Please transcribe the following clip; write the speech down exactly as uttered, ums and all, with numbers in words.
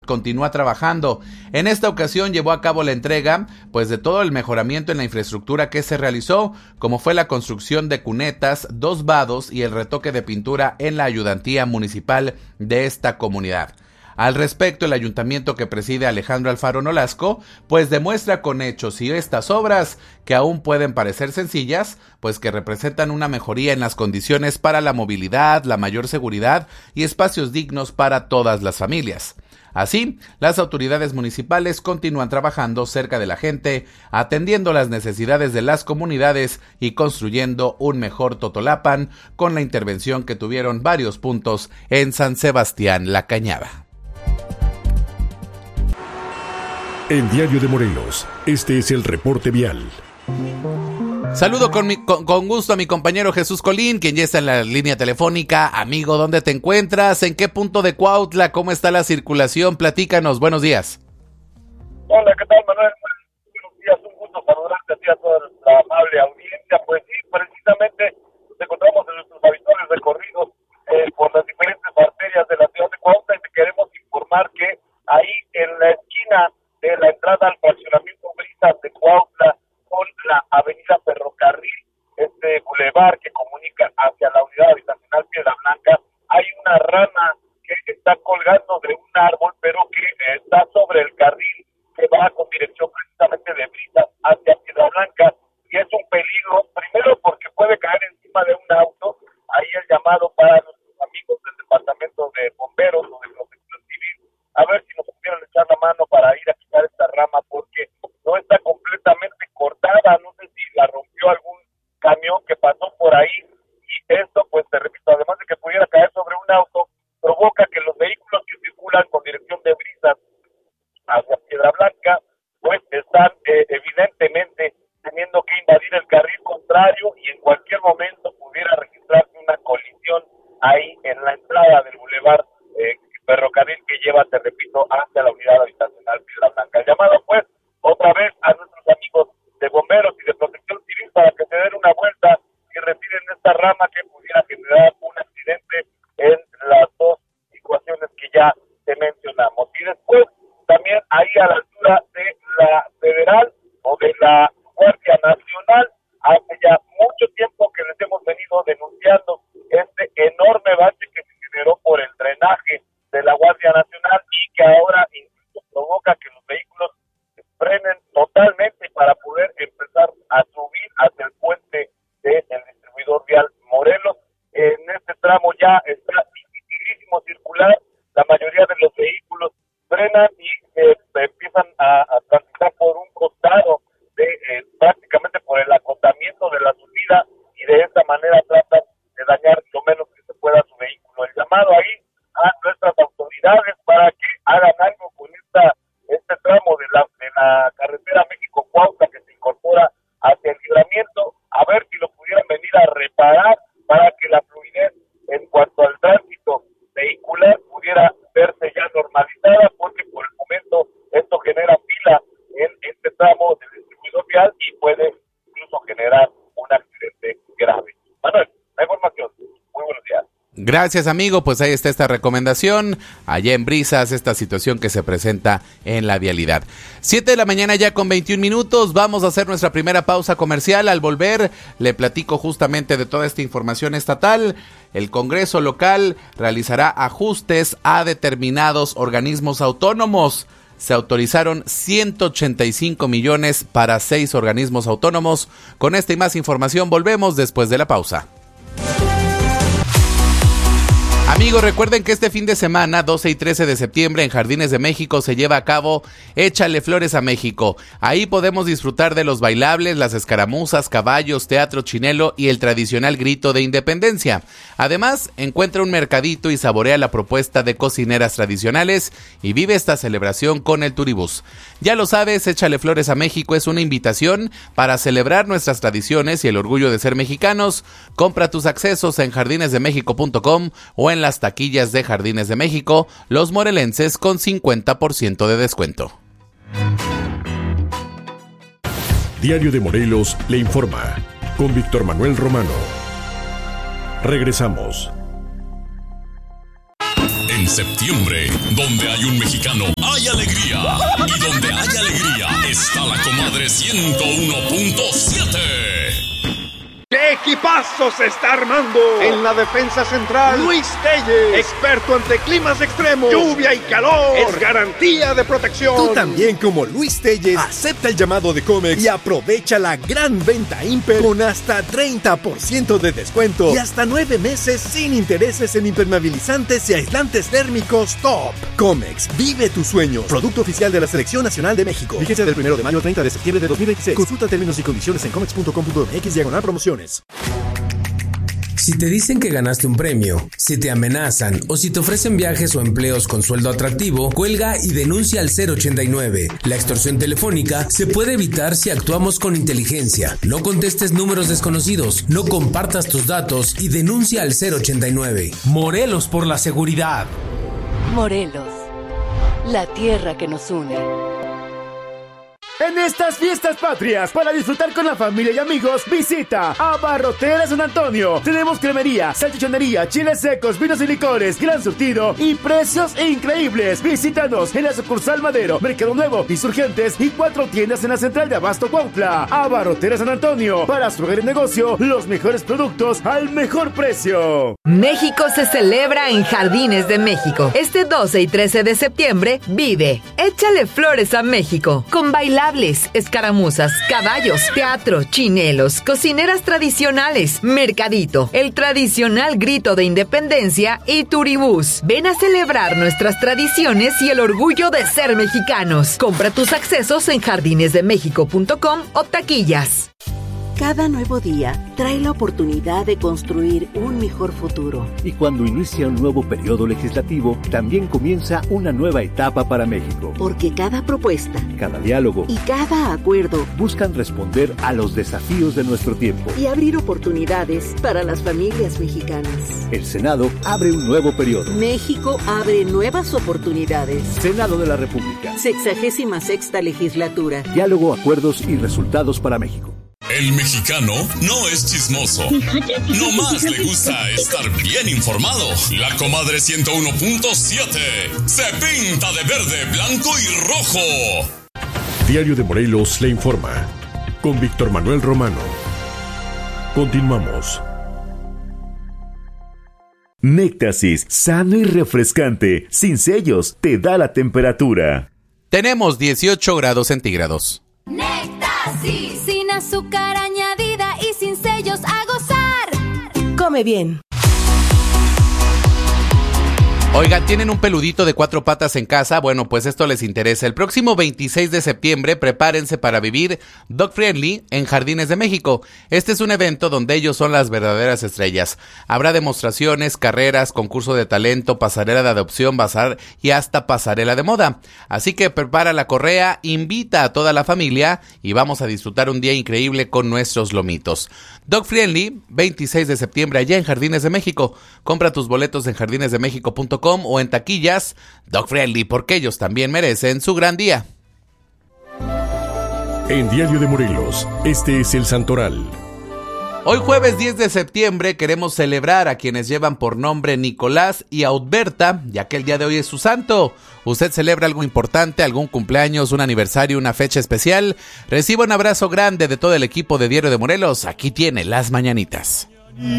continúa trabajando. En esta ocasión llevó a cabo la entrega pues de todo el mejoramiento en la infraestructura que se realizó, como fue la construcción de cunetas, dos vados y el retoque de pintura en la ayudantía municipal de esta comunidad. Al respecto, el ayuntamiento que preside Alejandro Alfaro Nolasco, pues demuestra con hechos y estas obras, que aún pueden parecer sencillas, pues que representan una mejoría en las condiciones para la movilidad, la mayor seguridad y espacios dignos para todas las familias. Así, las autoridades municipales continúan trabajando cerca de la gente, atendiendo las necesidades de las comunidades y construyendo un mejor Totolapan, con la intervención que tuvieron varios puntos en San Sebastián La Cañada. En Diario de Morelos, este es el reporte vial. Saludo con, mi, con, con gusto a mi compañero Jesús Colín, quien ya está en la línea telefónica. Amigo, ¿dónde te encuentras? ¿En qué punto de Cuautla? ¿Cómo está la circulación? Platícanos, buenos días. Hola, ¿qué tal, Manuel? Buenos días, un gusto saludarte a ti, a toda la amable audiencia. Pues sí, precisamente nos encontramos en nuestros habituales recorridos eh, por las diferentes arterias de la ciudad de Cuautla y te queremos informar que ahí en la esquina de la entrada al fraccionamiento Brisas de Cuautla con la avenida Ferrocarril, este bulevar que comunica hacia la unidad habitacional Piedra Blanca, hay una rama que está colgando de un árbol, pero que está sobre el carril que va con dirección precisamente de Brisas hacia Piedra Blanca, y es un peligro, primero porque puede caer encima de un auto. Ahí el llamado para nuestros amigos del departamento de bomberos o de protección civil, a ver si nos pudieran echar la mano para ir a quitar esta rama, porque no está completamente cortada. No sé si la rompió algún camión que pasó por ahí, y esto, pues te repito, además de que pudiera caer sobre un auto, provoca que los vehículos que circulan con dirección de Brisas hacia Piedra Blanca, pues están eh, evidentemente teniendo que invadir el carril contrario, y en cualquier momento pudiera registrarse una colisión ahí en la entrada del bulevar eh, Ferrocarril que lleva, te repito, hacia la unidad habitacional Piedra Blanca. El llamado, pues, otra vez a nuestros amigos de bomberos y de protección civil para que se den una vuelta y retiren esta rama que pudiera generar un accidente en las dos situaciones que ya te mencionamos. Y después, también ahí a la altura de la Federal o de la Guardia Nacional, hace ya mucho tiempo que les hemos venido denunciando este enorme bache que se generó por el drenaje de la Guardia Nacional y que ahora incluso provoca que los vehículos frenen totalmente para poder empezar a subir hacia el puente del distribuidor vial Morelos. En este tramo ya está dificilísimo circular, la mayoría de los vehículos frenan y eh, empiezan a, a transitar por un costado de eh, prácticamente por el acotamiento de la subida, y de esta manera tratan de dañar lo menos que se pueda su vehículo. El llamado ahí a nuestras autoridades para que hagan algo con esta este tramo de la de la carretera México-Cuautla que se incorpora hacia el libramiento, a ver si lo pudieran venir a reparar para que la fluidez en cuanto al tránsito vehicular pudiera verse ya normalizada, porque por el momento esto genera fila en este tramo del distribuidor vial y puede incluso generar un accidente grave. Manuel, la información. Muy buenos días. Gracias, amigo, pues ahí está esta recomendación, allá en Brisas, esta situación que se presenta en la vialidad. siete de la mañana ya con veintiún minutos, vamos a hacer nuestra primera pausa comercial. Al volver le platico justamente de toda esta información estatal. El Congreso local realizará ajustes a determinados organismos autónomos. Se autorizaron ciento ochenta y cinco millones para seis organismos autónomos. Con esta y más información volvemos después de la pausa. Amigos, recuerden que este fin de semana, doce y trece de septiembre, en Jardines de México se lleva a cabo Échale Flores a México. Ahí podemos disfrutar de los bailables, las escaramuzas, caballos, teatro chinelo y el tradicional grito de independencia. Además, encuentra un mercadito y saborea la propuesta de cocineras tradicionales y vive esta celebración con el Turibús. Ya lo sabes, Échale Flores a México es una invitación para celebrar nuestras tradiciones y el orgullo de ser mexicanos. Compra tus accesos en jardines de méxico punto com o en las taquillas de Jardines de México, los morelenses con cincuenta por ciento de descuento. Diario de Morelos le informa, con Víctor Manuel Romano. Regresamos. En septiembre, donde hay un mexicano, hay alegría. Y donde hay alegría, está la comadre ciento uno punto siete. ¡Qué equipazo se está armando! En la defensa central, Luis Telles, experto ante climas extremos, lluvia y calor, es garantía de protección. Tú también, como Luis Telles, acepta el llamado de Comex y aprovecha la gran venta Imper con hasta treinta por ciento de descuento y hasta nueve meses sin intereses en impermeabilizantes y aislantes térmicos top. Comex, vive tus sueños. Producto oficial de la Selección Nacional de México. Vigencia del primero de mayo al treinta de septiembre de dos mil veintiséis. Consulta términos y condiciones en comex punto com punto mx diagonal promociones. Si te dicen que ganaste un premio, si te amenazan o si te ofrecen viajes o empleos con sueldo atractivo, cuelga y denuncia al cero ochenta y nueve. La extorsión telefónica se puede evitar si actuamos con inteligencia. No contestes números desconocidos, no compartas tus datos y denuncia al cero ochenta y nueve. Morelos por la seguridad. Morelos, la tierra que nos une. En estas fiestas patrias, para disfrutar con la familia y amigos, visita Abarroteras San Antonio. Tenemos cremería, salchichonería, chiles secos, vinos y licores, gran surtido y precios increíbles. Visítanos en la sucursal Madero, Mercado Nuevo, Insurgentes y cuatro tiendas en la central de Abasto Cuautla. Abarroteras San Antonio, para su hogar y negocio, los mejores productos al mejor precio. México se celebra en Jardines de México. Este doce y trece de septiembre, vive Échale Flores a México, con bailar escaramuzas, caballos, teatro, chinelos, cocineras tradicionales, mercadito, el tradicional grito de independencia y turibús. Ven a celebrar nuestras tradiciones y el orgullo de ser mexicanos. Compra tus accesos en jardines de méxico punto com o taquillas. Cada nuevo día trae la oportunidad de construir un mejor futuro. Y cuando inicia un nuevo periodo legislativo, también comienza una nueva etapa para México. Porque cada propuesta, cada diálogo y cada acuerdo buscan responder a los desafíos de nuestro tiempo y abrir oportunidades para las familias mexicanas. El Senado abre un nuevo periodo. México abre nuevas oportunidades. Senado de la República. Sexagésima sexta legislatura. Diálogo, acuerdos y resultados para México. El mexicano no es chismoso. No más le gusta estar bien informado. La comadre ciento uno punto siete se pinta de verde, blanco y rojo. Diario de Morelos le informa. Con Víctor Manuel Romano. Continuamos. Néctasis, sano y refrescante, sin sellos, te da la temperatura. Tenemos dieciocho grados centígrados. Néctasis, sin azúcar añadida y sin sellos, a gozar. Come bien. Oiga, ¿tienen un peludito de cuatro patas en casa? Bueno, pues esto les interesa. El próximo veintiséis de septiembre, prepárense para vivir Dog Friendly en Jardines de México. Este es un evento donde ellos son las verdaderas estrellas. Habrá demostraciones, carreras, concurso de talento, pasarela de adopción, bazar y hasta pasarela de moda. Así que prepara la correa, invita a toda la familia y vamos a disfrutar un día increíble con nuestros lomitos. Dog Friendly, veintiséis de septiembre allá en Jardines de México. Compra tus boletos en jardines de méxico punto com o en taquillas. Dog Friendly, porque ellos también merecen su gran día. En Diario de Morelos, este es el Santoral. Hoy jueves diez de septiembre queremos celebrar a quienes llevan por nombre Nicolás y Audberta, ya que el día de hoy es su santo. ¿Usted celebra algo importante, algún cumpleaños, un aniversario, una fecha especial? Reciba un abrazo grande de todo el equipo de Diario de Morelos. Aquí tiene las mañanitas.